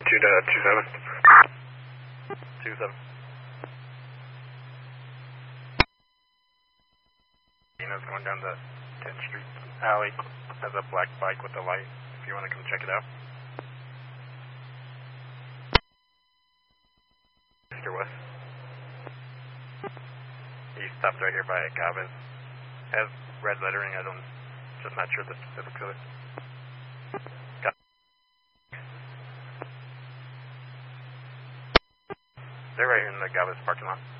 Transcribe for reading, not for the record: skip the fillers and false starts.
27. Dina's going down the 10th Street alley. Has a black bike with a light. If you want to come check it out. Mr. West. He stopped right here by Gavin. Has red lettering. Just not sure the specifics of it. They're right here in the Gavin parking lot.